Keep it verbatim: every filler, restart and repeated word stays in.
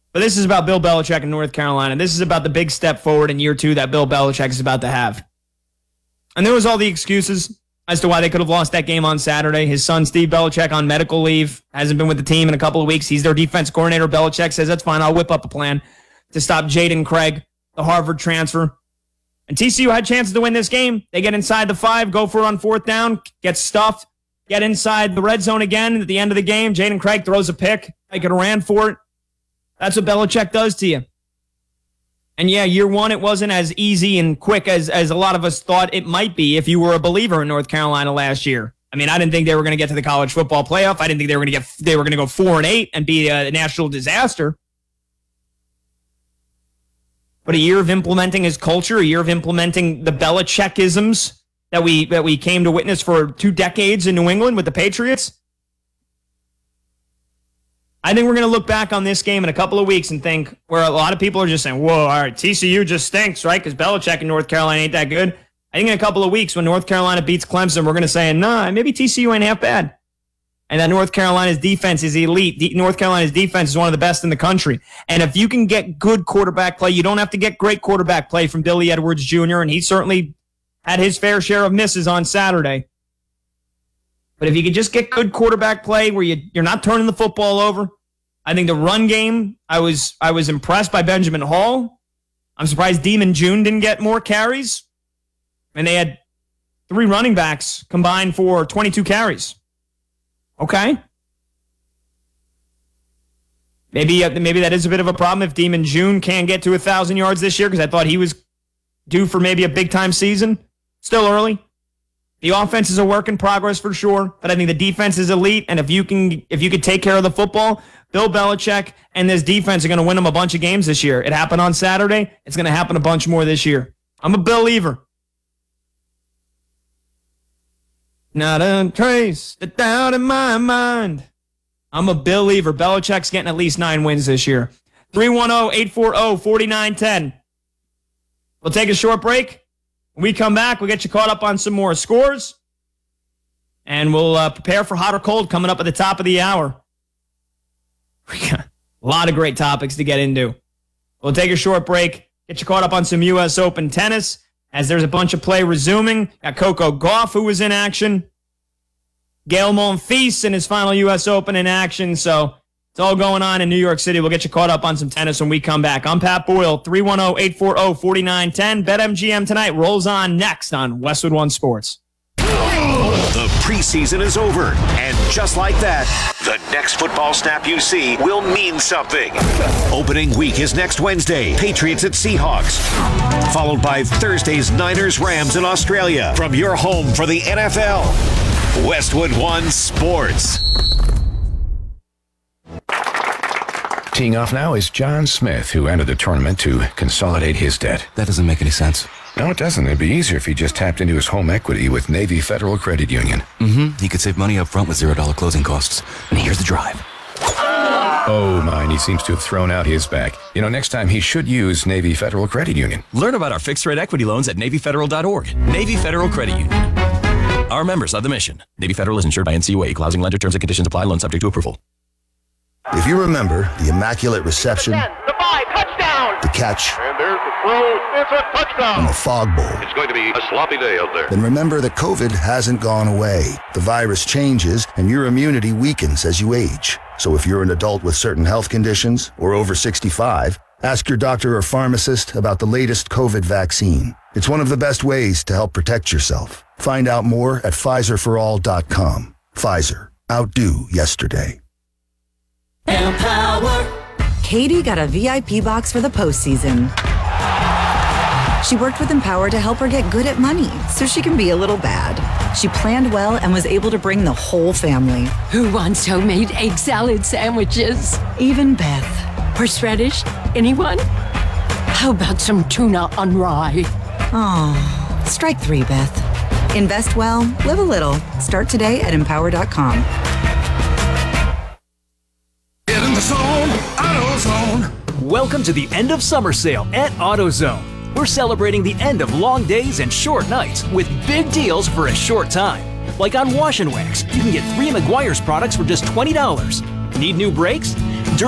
But this is about Bill Belichick in North Carolina. This is about the big step forward in year two that Bill Belichick is about to have. And there was all the excuses as to why they could have lost that game on Saturday. His son, Steve Belichick, on medical leave, hasn't been with the team in a couple of weeks. He's their defense coordinator. Belichick says, that's fine, I'll whip up a plan to stop Jaden Craig, the Harvard transfer. And T C U had chances to win this game. They get inside the five, go for it on fourth down, get stuffed, get inside the red zone again. At the end of the game, Jaden Craig throws a pick. They could have ran for it. That's what Belichick does to you. And yeah, year one, it wasn't as easy and quick as, as a lot of us thought it might be if you were a believer in North Carolina last year. I mean, I didn't think they were going to get to the college football playoff. I didn't think they were going to get they were going to go four and eight and be a national disaster. But a year of implementing his culture, a year of implementing the Belichickisms that we that we came to witness for two decades in New England with the Patriots. I think we're going to look back on this game in a couple of weeks and think where a lot of people are just saying, whoa, all right, T C U just stinks, right? Because Belichick in North Carolina ain't that good. I think in a couple of weeks when North Carolina beats Clemson, we're going to say, nah, maybe T C U ain't half bad. And that North Carolina's defense is elite. North Carolina's defense is one of the best in the country. And if you can get good quarterback play, you don't have to get great quarterback play from Billy Edwards Junior, and he certainly had his fair share of misses on Saturday. But if you could just get good quarterback play where you, you're not turning the football over, I think the run game, I was I was impressed by Benjamin Hall. I'm surprised Demon June didn't get more carries. And they had three running backs combined for twenty-two carries. Okay. Maybe uh, maybe that is a bit of a problem if Demon June can't get to one thousand yards this year, because I thought he was due for maybe a big-time season. Still early. The offense is a work in progress for sure, but I think the defense is elite, and if you can if you could take care of the football, Bill Belichick and this defense are going to win them a bunch of games this year. It happened on Saturday. It's going to happen a bunch more this year. I'm a believer. Not a trace of doubt in my mind. I'm a believer. Belichick's getting at least nine wins this year. three one zero, eight four zero, four nine one zero. We'll take a short break. When we come back, we'll get you caught up on some more scores. And we'll uh, prepare for hot or cold coming up at the top of the hour. We got a lot of great topics to get into. We'll take a short break, get you caught up on some U S Open tennis, as there's a bunch of play resuming. Got Coco Gauff, who was in action. Gael Monfils in his final U S Open in action. So it's all going on in New York City. We'll get you caught up on some tennis when we come back. I'm Pat Boyle, three one zero, eight four zero, four nine one zero. BetMGM tonight rolls on next on Westwood One Sports. The preseason is over, and just like that, the next football snap you see will mean something. Opening week is next Wednesday, Patriots at Seahawks, followed by Thursday's Niners-Rams in Australia. From your home for the N F L, Westwood One Sports. Teeing off now is John Smith, who entered the tournament to consolidate his debt. That doesn't make any sense. No, it doesn't. It'd be easier if he just tapped into his home equity with Navy Federal Credit Union. Mm-hmm. He could save money up front with zero dollar closing costs. And here's the drive. Oh, mine. He seems to have thrown out his back. You know, next time he should use Navy Federal Credit Union. Learn about our fixed-rate equity loans at Navy Federal dot org. Navy Federal Credit Union. Our members of the mission. Navy Federal is insured by N C U A. Equal housing lender. Terms and conditions apply. Loan subject to approval. If you remember the immaculate reception, the five, touchdown, the catch, and there's the throw, it's a touchdown, and the fog bowl, it's going to be a sloppy day out there. Then remember that COVID hasn't gone away. The virus changes, and your immunity weakens as you age. So if you're an adult with certain health conditions or over sixty-five, ask your doctor or pharmacist about the latest COVID vaccine. It's one of the best ways to help protect yourself. Find out more at Pfizer for all dot com. Pfizer. Outdo yesterday. Empower. Katie got a V I P box for the postseason. She worked with Empower to help her get good at money so she can be a little bad. She planned well and was able to bring the whole family. Who wants homemade egg salad sandwiches? Even Beth. Horseradish? Anyone? How about some tuna on rye? Oh, strike three, Beth. Invest well, live a little. Start today at empower dot com. Get in the zone, AutoZone. Welcome to the end of summer sale at AutoZone. We're celebrating the end of long days and short nights with big deals for a short time. Like on Wash and Wax, you can get three Meguiar's products for just twenty dollars. Need new brakes?